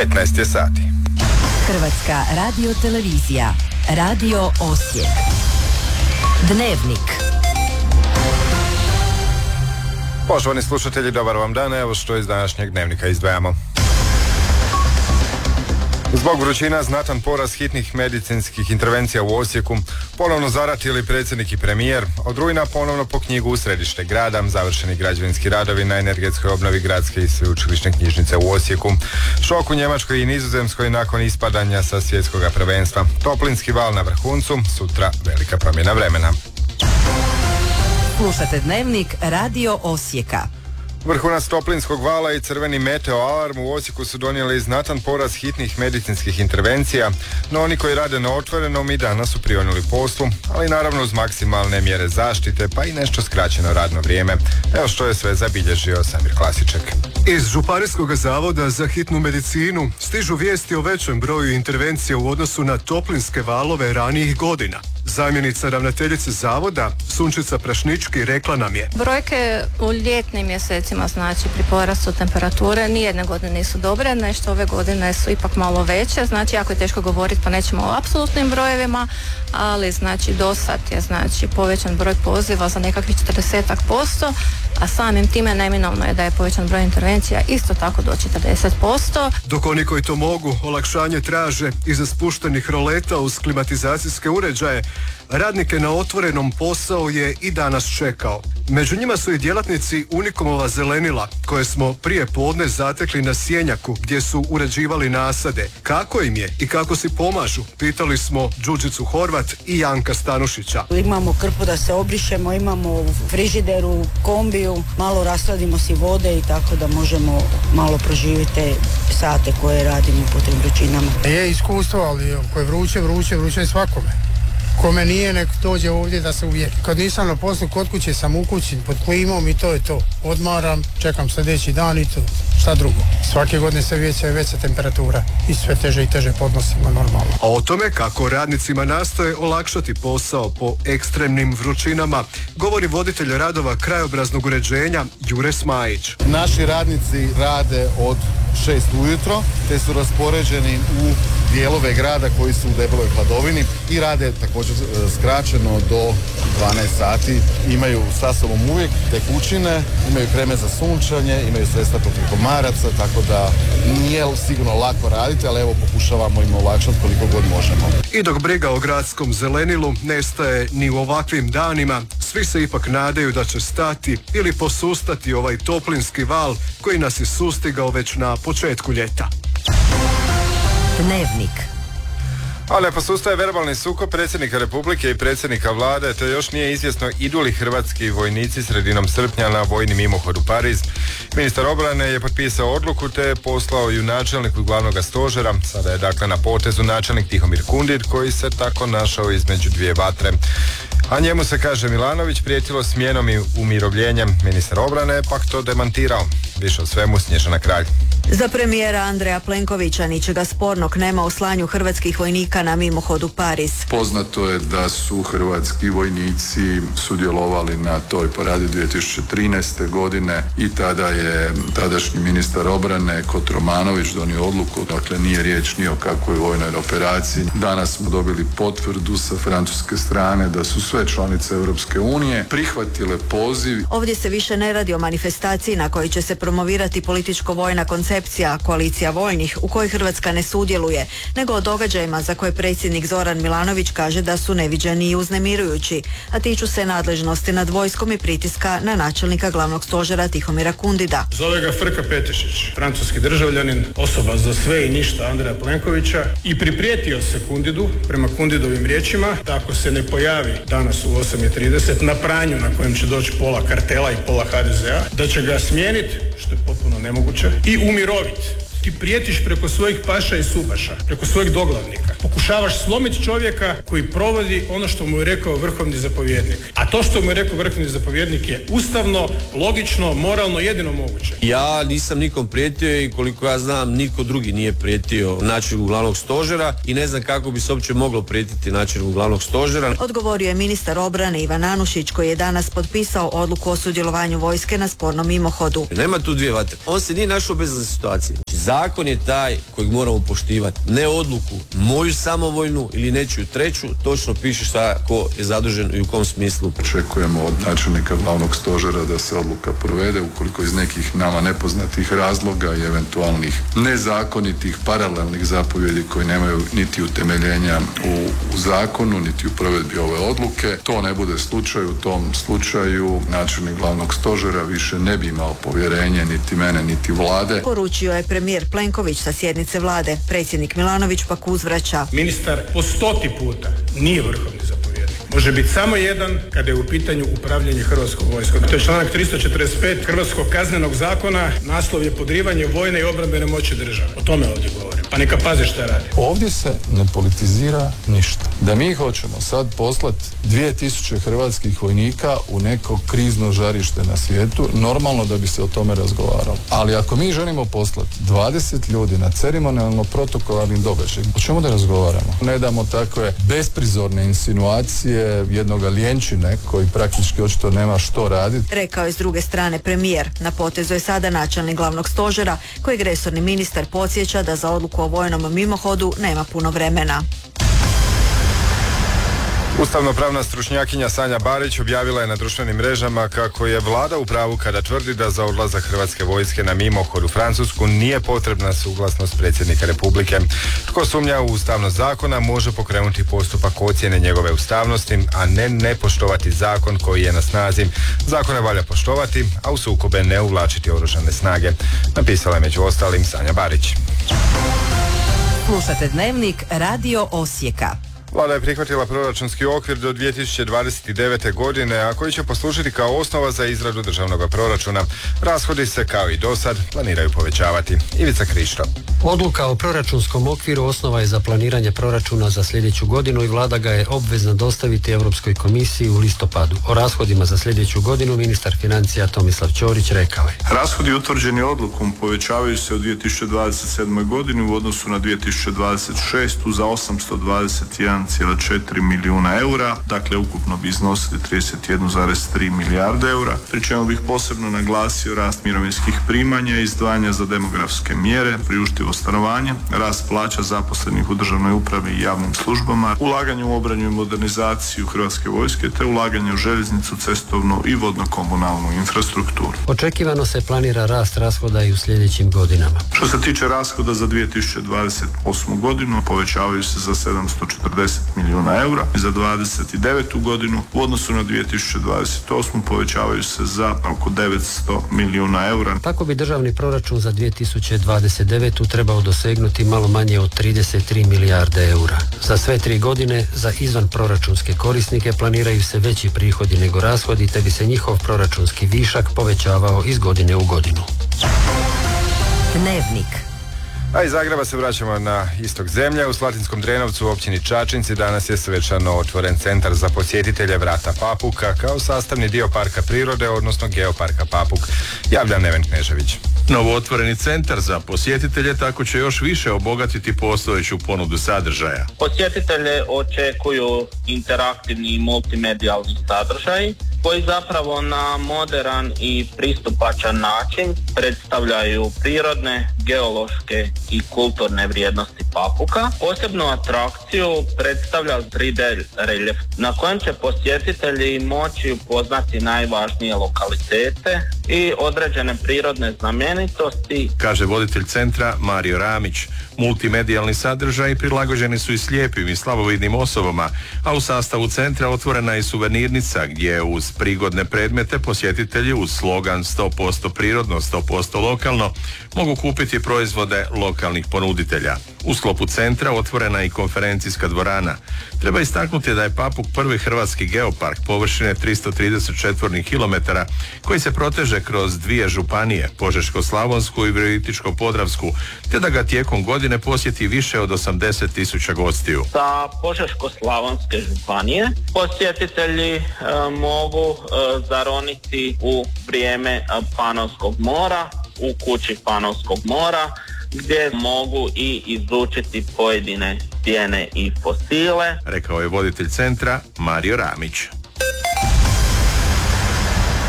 15 je sati. Hrvatska radiotelevizija, Radio Osijek. Dnevnik. Poštovani slušatelji, dobar vam dan, evo što iz današnjeg dnevnika izdvajamo. Zbog vrućina znatan porast hitnih medicinskih intervencija u Osijeku, ponovno zaratili predsjednik i premijer, od rujna ponovno po knjigu u središte grada, završeni građevinski radovi na energetskoj obnovi gradske i sveučilišne knjižnice u Osijeku, šok u Njemačkoj i Nizozemskoj nakon ispadanja sa svjetskog prvenstva, toplinski val na vrhuncu, sutra velika promjena vremena. Slušate dnevnik Radio Osijeka. Vrhunac toplinskog vala i crveni meteo alarm u Osijeku su donijeli znatan porast hitnih medicinskih intervencija, no oni koji rade na otvorenom i danas su prionuli poslu, ali naravno uz maksimalne mjere zaštite pa i nešto skraćeno radno vrijeme. Evo što je sve zabilježio Samir Klasiček. Iz Županijskog zavoda za hitnu medicinu stižu vijesti o većem broju intervencija u odnosu na toplinske valove ranijih godina. Zamjenica ravnateljice zavoda, Sunčica Prašnički, rekla nam je: brojke u ljetnim mjesecima, znači pri porastu temperature, nijedne godine nisu dobre, nešto ove godine su ipak malo veće, znači jako je teško govoriti, pa nećemo o apsolutnim brojevima, ali znači dosad je znači povećan broj poziva za nekakvih 40%, a samim time neminovno je da je povećan broj intervencija isto tako do 40%. Dok oni koji to mogu, olakšanje traže iza spuštenih roleta uz klimatizacijske uređaje, radnike na otvorenom posao je i danas čekao. Među njima su i djelatnici Unikomova zelenila, koje smo prije podne zatekli na Sjenjaku, gdje su uređivali nasade. Kako im je i kako si pomažu, pitali smo Đurđicu Horvat i Janka Stanušića. Imamo krpu da se obrišemo, imamo u frižideru, kombiju, malo rasladimo si vode i tako da možemo malo proživjeti te sate koje radimo po tim vrućinama. Je iskustvo, ali ako je vruće je svakome. Kome nije, nek dođe ovdje da se uvjeri. Kad nisam na poslu, kod kuće sam u kući, pod klimom i to je to. Odmaram, čekam sljedeći dan i to. Šta drugo? Svake godine se veća temperatura i sve teže i teže podnosimo normalno. A o tome kako radnicima nastoje olakšati posao po ekstremnim vrućinama, govori voditelj radova krajobraznog uređenja Jure Smajić. Naši radnici rade od 6 ujutro, te su raspoređeni u dijelove grada koji su u debeloj hladovini i rade također skraćeno do 12 sati. Imaju sa sobom uvijek tekućine, imaju kreme za sunčanje, imaju sredstva protiv komaraca, tako da nije sigurno lako raditi, ali evo pokušavamo im olakšati koliko god možemo. I dok briga o gradskom zelenilu nestaje ni u ovakvim danima, svi se ipak nadaju da će stati ili posustati ovaj toplinski val koji nas je sustigao već na početku ljeta. Dnevnik. Ali posustaje verbalni sukob predsjednika Republike i predsjednika vlade, te još nije izvjesno idu li hrvatski vojnici sredinom srpnja na vojni mimohod u Pariz. Ministar obrane je potpisao odluku te je poslao ju načelniku glavnog stožera. Sada je dakle na potezu načelnik Tihomir Kundit, koji se tako našao između dvije vatre. A njemu se, kaže Milanović, prijetilo smjenom i umirovljenjem. Ministar obrane je pak to demantirao. Više o svemu Snježana Kralj. Za premijera Andreja Plenkovića ničega spornog nema u slanju hrvatskih vojnika na mimohod u Pariz. Poznato je da su hrvatski vojnici sudjelovali na toj paradi 2013. godine i tada je tadašnji ministar obrane Kotromanović donio odluku, dakle nije riječ ni o kakvoj vojnoj operaciji. Danas smo dobili potvrdu sa francuske strane da su sve članice Europske unije prihvatile poziv. Ovdje se više ne radi o manifestaciji na kojoj će se promovirati političko-vojna koncepcija koalicija vojnih u kojoj Hrvatska ne sudjeluje, nego o događajima za koje predsjednik Zoran Milanović kaže da su neviđeni i uznemirujući, a tiču se nadležnosti nad vojskom i pritiska na načelnika glavnog stožera Tihomira Kundida. Zove ga Frka Petešić, francuski državljanin, osoba za sve i ništa Andreja Plenkovića, i priprijetio se Kundidu, prema Kundidovim riječima, da ako se ne pojavi danas u 8:30 na pranju na kojem će doći pola kartela i pola HDZ-a, da će ga smijeniti, što je potpuno nemoguće, i umiroviti. Ti prijetiš preko svojih paša i subaša, preko svojih doglavnika. Pokušavaš slomiti čovjeka koji provodi ono što mu je rekao vrhovni zapovjednik. A to što mu je rekao vrhovni zapovjednik je ustavno, logično, moralno, jedino moguće. Ja nisam nikom prijetio i koliko ja znam niko drugi nije prijetio načelniku glavnog stožera i ne znam kako bi se uopće moglo prijetiti načelniku glavnog stožera. Odgovorio je ministar obrane Ivan Anušić, koji je danas potpisao odluku o sudjelovanju vojske na spornom mimohodu. Nema tu dvije vatre. On se nije našao u bezizlaznoj situaciji. Zakon je taj kojeg moramo poštivati, ne odluku moju samovoljnu ili nečiju treću, točno piše šta ko je zadužen i u kom smislu. Očekujemo od načelnika glavnog stožera da se odluka provede ukoliko iz nekih nama nepoznatih razloga i eventualnih nezakonitih paralelnih zapovjedi koji nemaju niti utemeljenja u zakonu, niti u provedbi ove odluke. To ne bude slučaj, u tom slučaju načelnik glavnog stožera više ne bi imao povjerenje niti mene, niti vlade. Poručio je premijer Plenković sa sjednice vlade. Predsjednik Milanović pak uzvraća. Ministar po 100 puta nije vrhovni zapovjednik. Može biti samo jedan kada je u pitanju upravljanje Hrvatskog vojskom. To je članak 345 Hrvatskog kaznenog zakona, naslov je podrivanje vojne i obrambene moći države. O tome ovdje govorim. Pa neka pazi šta radi. Ovdje se ne politizira ništa. Da mi hoćemo sad poslati 2000 hrvatskih vojnika u neko krizno žarište na svijetu, normalno da bi se o tome razgovaralo. Ali ako mi želimo poslati 20 ljudi na ceremonijalno protokolarnim događajima, o čemu da razgovaramo? Ne damo takve besprizorne insinuacije jednoga ljenčine koji praktički očito nema što raditi. Rekao je s druge strane premijer. Na potezu je sada načelnik glavnog stožera, kojeg resorni ministar podsjeća da za odluku o vojnom mimohodu nema puno vremena. Ustavno-pravna stručnjakinja Sanja Barić objavila je na društvenim mrežama kako je vlada u pravu kada tvrdi da za odlazak Hrvatske vojske na mimohod u Francusku nije potrebna suglasnost predsjednika Republike. Tko sumnja u ustavnost zakona može pokrenuti postupak ocjene njegove ustavnosti, a ne poštovati zakon koji je na snazi. Zakone valja poštovati, a u sukobe ne uvlačiti oružane snage. Napisala je među ostalim Sanja Barić. Slušate Dnevnik Radio Osijeka. Vlada je prihvatila proračunski okvir do 2029. godine, a koji će poslužiti kao osnova za izradu državnog proračuna. Rashodi se kao i dosad planiraju povećavati. Ivica Krišto. Odluka o proračunskom okviru osnova je za planiranje proračuna za sljedeću godinu i vlada ga je obvezna dostaviti Europskoj komisiji u listopadu. O rashodima za sljedeću godinu ministar financija Tomislav Ćorić rekao je: Rashodi utvrđeni odlukom povećavaju se u 2027. godini u odnosu na 2026. za 821,4 milijuna eura, dakle ukupno bi iznosili 31,3 milijarde eura, pri čemu bih posebno naglasio rast mirovinskih primanja, izdvajanja za demografske mjere, priuštivo stanovanje, rast plaća zaposlenih u državnoj upravi i javnim službama, ulaganje u obranu i modernizaciju Hrvatske vojske te ulaganje u željeznicu, cestovnu i vodno-komunalnu infrastrukturu. Očekivano se planira rast rashoda i u sljedećim godinama. Što se tiče rashoda za 2028. godinu, povećavaju se za 740 milijuna eura i za 2029. godinu u odnosu na 2028. povećavaju se za oko 900 milijuna eura. Tako bi državni proračun za 2029. trebao dosegnuti malo manje od 33 milijarde eura. Za sve 3 godine za izvanproračunske korisnike planiraju se veći prihodi nego rashodi, te bi se njihov proračunski višak povećavao iz godine u godinu. Dnevnik. A iz Zagreba se vraćamo na istok zemlje. U Slatinskom Drenovcu u općini Čačinci danas je svečano otvoren centar za posjetitelje Vrata Papuka kao sastavni dio parka prirode, odnosno geoparka Papuk. Javlja Neven Knežević. Novootvoreni centar za posjetitelje tako će još više obogatiti postojeću ponudu sadržaja. Posjetitelje očekuju interaktivni i multimedijalni sadržaj koji zapravo na moderan i pristupačan način predstavljaju prirodne, geološke i kulturne vrijednosti Papuka. Posebnu atrakciju predstavlja 3D reljef na kojem će posjetitelji moći upoznati najvažnije lokalitete i određene prirodne znamenitosti, kaže voditelj centra Mario Ramić. Multimedijalni sadržaji prilagođeni su i slijepim i slabovidnim osobama, a u sastavu centra otvorena je suvenirnica gdje uz prigodne predmete posjetitelji uz slogan 100% prirodno, 100% lokalno mogu kupiti proizvode lokalnih ponuditelja. U sklopu centra otvorena je i konferencijska dvorana. Treba istaknuti da je Papuk prvi hrvatski geopark površine 330 četvornih kilometara koji se proteže kroz 2 županije, Požeško-slavonsku i Virovitičko-podravsku, te da ga tijekom godine posjeti više od 80.000 gostiju. Sa Požeško-slavonske županije posjetitelji mogu zaroniti u vrijeme Panonskog mora, u kući Panonskog mora, gdje mogu i izučiti pojedine stijene i fosile, rekao je voditelj centra Mario Ramić.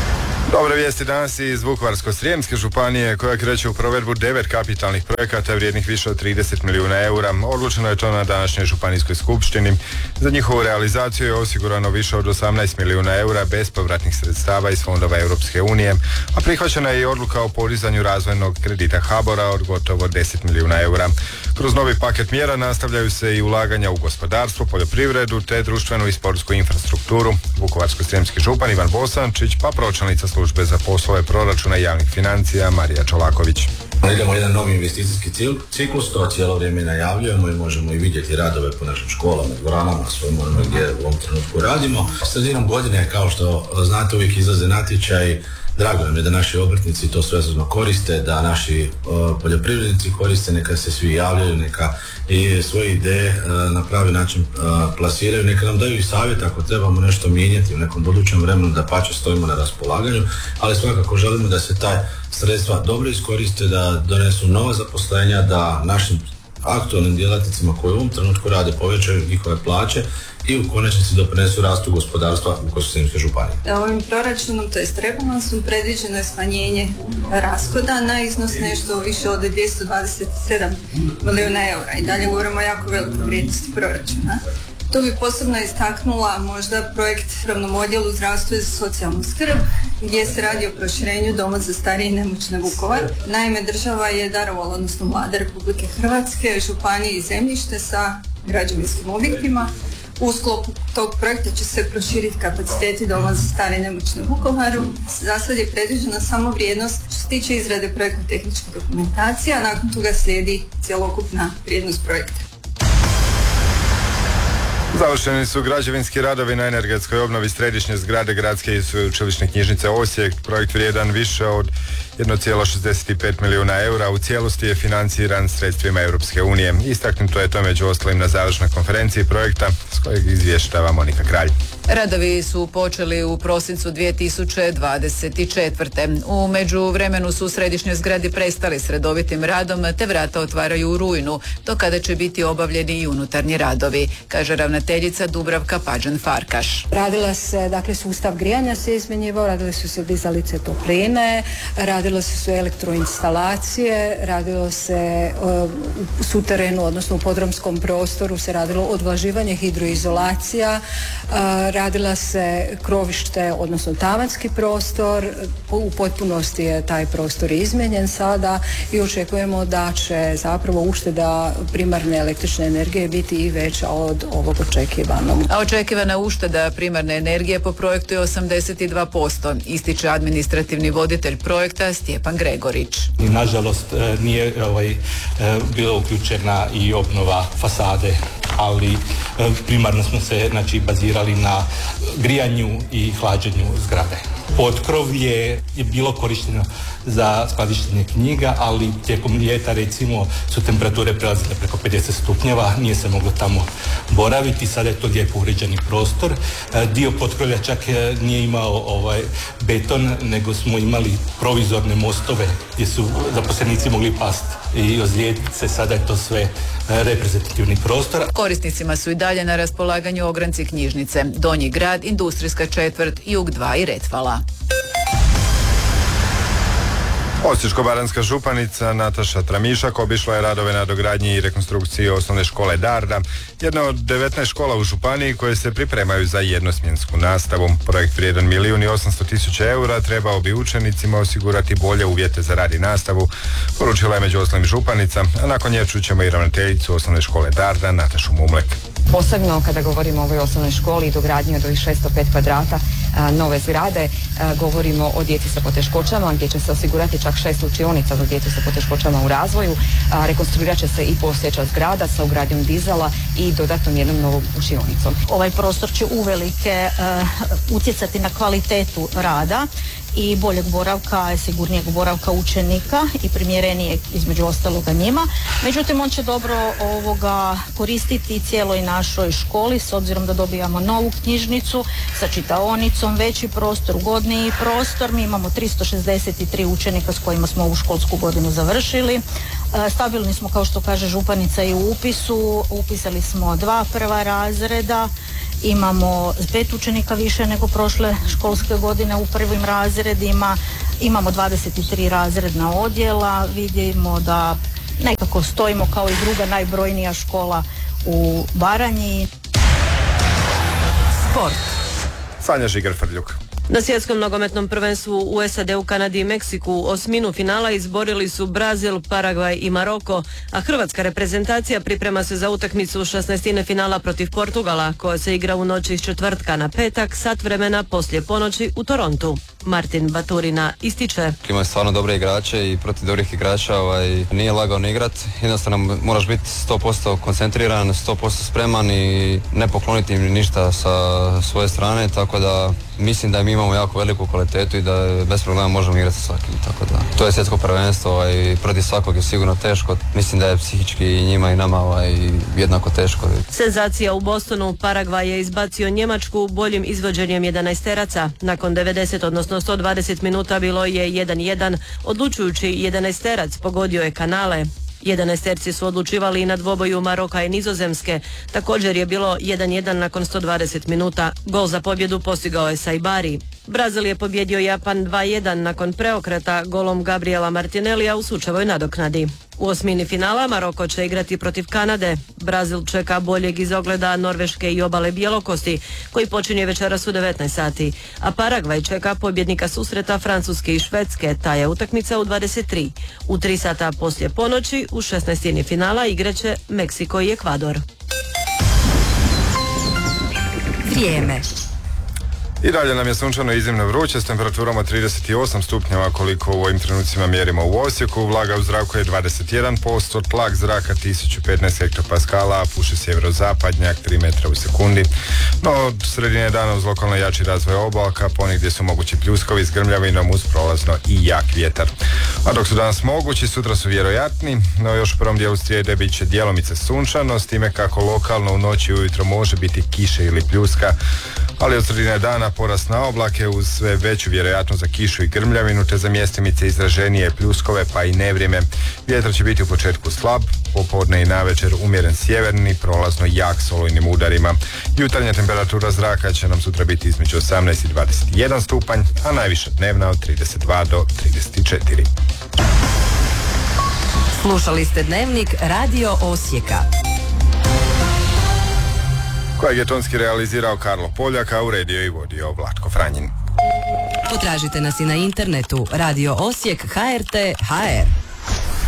Dobre vijesti danas iz Vukovarsko-srijemske županije koja kreće u provedbu 9 kapitalnih projekata vrijednih više od 30 milijuna eura. Odlučeno je to na današnjoj županijskoj skupštini. Za njihovu realizaciju je osigurano više od 18 milijuna eura bespovratnih sredstava iz fondova Europske unije, a prihvaćena je i odluka o podizanju razvojnog kredita HBOR-a od gotovo 10 milijuna eura. Kroz novi paket mjera nastavljaju se i ulaganja u gospodarstvo, poljoprivredu te društvenu i sportsku infrastrukturu. Vukovarsko-srijemski župan Ivan Bosančić pa pročelnica službe za poslove proračuna i javnih financija Marija Čolaković. Idemo jedan novi investicijski ciklus, to cijelo vrijeme najavljujemo i možemo i vidjeti radove po našim školama, dvoranama, svojim onome gdje u ovom trenutku radimo. Sredinom godine, kao što znate, uvijek izlaze natječaj. Drago nam je da naši obrtnici to svesrdno koriste, da naši poljoprivrednici koriste, neka se svi javljaju, neka i svoje ideje na pravi način plasiraju, neka nam daju i savjet ako trebamo nešto mijenjati u nekom budućem vremenu, da pače stojimo na raspolaganju, ali svakako želimo da se taj sredstva dobro iskoriste, da donesu nova zaposlenja, da našim aktualnim djelatnicima koji u ovom trenutku rade povećaju njihove plaće i u konačnici doprinesu rastu gospodarstva u Vukovarsko-srijemskoj županiji. Ovim proračunom, to jest rebalansom, predviđeno je smanjenje rashoda na iznos nešto više od 227 milijuna eura i dalje govorimo o jako velikoj vrijednosti proračuna. Tu bi posebno istaknula možda projekt Upravnom odjelu zdravstva i za socijalnu skrb gdje se radi o proširenju Doma za starije i nemoćne Vukovar. Naime, država je darovala, odnosno Vlada Republike Hrvatske, županiji zemljište sa građevinskim objektima. U sklopu tog projekta će se proširiti kapaciteti Doma za starije i nemoćne Vukovaru. Za sad je predviđena samo vrijednost što se tiče izrade projektno-tehničke dokumentacije, a nakon toga slijedi cjelokupna vrijednost projekta. Završeni su građevinski radovi na energetskoj obnovi središnje zgrade Gradske i sveučilišne knjižnice Osijek. Projekt vrijedan više od 1,65 milijuna eura u cijelosti je financiran sredstvima Europske unije. Istaknuto je to među ostalim na završnoj konferenciji projekta s kojeg izvještava Monika Kralj. Radovi su počeli u prosincu 2024. U međuvremenu su u središnjoj zgradi prestali s redovitim radom te vrata otvaraju u rujnu, do kada će biti obavljeni i unutarnji radovi, kaže ravnateljica Dubravka Pađan-Farkaš. Radila se, dakle, sustav grijanja se izmjenjivao, radile su se dizalice topline, radilo se elektroinstalacije, radilo se u suterenu, odnosno u podrumskom prostoru se radilo odvlaživanje, hidroizolacija, radila se krovište, odnosno tavanski prostor, u potpunosti je taj prostor izmijenjen sada i očekujemo da će zapravo ušteda primarne električne energije biti i veća od ovog očekivanog. A očekivana ušteda primarne energije po projektu je 82%, ističe administrativni voditelj projekta Stjepan Gregorić. I nažalost nije bila uključena i obnova fasade, ali primarno smo se bazirali na grijanju i hlađenju zgrade. Potkrovlje je bilo korišteno za skladištenje knjiga, ali tijekom ljeta recimo su temperature prelazile preko 50 stupnjeva, nije se moglo tamo boraviti, sada je to lijepo uređeni prostor. Dio potkrovlja čak nije imao beton, nego smo imali provizorne mostove gdje su zaposlenici mogli pasti i ozlijediti se, sada je to sve reprezentativni prostor. Korisnicima su i dalje na raspolaganju ogranci knjižnice, Donji grad, Industrijska četvrt, Jug 2 i Retvala. Osječko-baranjska županica Nataša Tramišak obišla je radove na dogradnji i rekonstrukciji osnovne škole Darda, jedna od 19 škola u županiji koje se pripremaju za jednosmjensku nastavu. Projekt vrijedan 1.800.000 eura trebao bi učenicima osigurati bolje uvjete za rad i nastavu, poručila je među ostalim županica, a nakon nje čućemo i ravnateljicu osnovne škole Darda Natašu Mumlek. Posebno kada govorimo o ovoj osnovnoj školi i dogradnji od ovih 605 kvadrata nove zgrade, govorimo o djeci sa poteškoćama gdje će se osigurati čak 6 učionica za djecu sa poteškoćama u razvoju. Rekonstruirat će se i postojeća zgrada sa ugradnjom dizala i dodatnom jednom novom učionicom. Ovaj prostor će uvelike utjecati na kvalitetu rada i boljeg boravka, sigurnijeg boravka učenika i primjerenijeg između ostaloga njima. Međutim, on će dobro koristiti cijeloj našoj školi s obzirom da dobijamo novu knjižnicu sa čitaonicom, veći prostor, ugodniji prostor. Mi imamo 363 učenika s kojima smo ovu školsku godinu završili. Stabilni smo, kao što kaže županica, i u upisu. Upisali smo 2 prva razreda imamo 5 učenika više nego prošle školske godine u prvim razredima, imamo 23 razredna odjela, vidimo da nekako stojimo kao i druga najbrojnija škola u Baranji. Sport. Sanja Žigar-Frljuk. Na svjetskom nogometnom prvenstvu u SAD, u Kanadi i Meksiku osminu finala izborili su Brazil, Paragvaj i Maroko, a hrvatska reprezentacija priprema se za utakmicu 16. finala protiv Portugala, koja se igra u noći iz četvrtka na petak, sat vremena poslije ponoći u Torontu. Martin Baturina ističe. Imaju stvarno dobre igrače i protiv dobrih igrača nije lagano igrat. Jednostavno moraš biti 100% koncentriran, 100% spreman i ne pokloniti im ništa sa svoje strane, tako da mislim da mi imamo jako veliku kvalitetu i da bez problema možemo igrati sa svakim, tako da to je svjetsko prvenstvo protiv svakog je sigurno teško. Mislim da je psihički i njima i nama jednako teško. Senzacija u Bostonu, Paragvaj je izbacio Njemačku boljim izvođenjem 11-teraca. Nakon 90, odnosno 120 minuta bilo je 1-1, odlučujući 11-terac pogodio je Kanale. 11-terci su odlučivali i na dvoboju Maroka i Nizozemske. Također je bilo 1-1 nakon 120 minuta. Gol za pobjedu postigao je Saibari. Brazil je pobjedio Japan 2-1 nakon preokreta golom Gabriela Martinellija u sučevoj nadoknadi. U osmini finala Maroko će igrati protiv Kanade. Brazil čeka boljeg izogleda Norveške i obale Bjelokosti, koji počinje večeras u 19 sati, a Paragvaj čeka pobjednika susreta Francuske i Švedske, ta je utakmica u 23. U 3 sata poslije ponoći u 16. finala igraće Meksiko i Ekvador. Vrijeme. I dalje nam je sunčano iznimno vruće s temperaturama 38 stupnjeva koliko u ovim trenucima mjerimo u Osijeku. Vlaga u zraku je 21%, tlak zraka 1015 hektopaskala, a puši sjeverozapadnjak 3 metra u sekundi. No od sredine dana uz lokalno jači razvoj oblaka, ponegdje su mogući pljuskovi s grmljavinom uz prolazno i jak vjetar. A dok su danas mogući, sutra su vjerojatni, no još u prvom dijelu srijede bit će djelomice sunčano, s time kako lokalno u noći i ujutro može biti kiše ili pljuska, ali od sredine dana porast na oblake uz sve veću vjerojatnost za kišu i grmljavinu, te za mjestimice izraženije pljuskove pa i nevrijeme. Vjetar će biti u početku slab, popodne i navečer umjeren sjeverni, prolazno jak s olujnim udarima. Jutarnja temperatura zraka će nam sutra biti između 18 i 21 stupanj, a najviša dnevna od 32 do 34. Slušali ste Dnevnik Radio Osijeka, kojeg je tonski realizirao Karlo Poljak, a uredio i vodio Vlatko Franjin. Potražite nas i na internetu Radio Osijek HRT HR.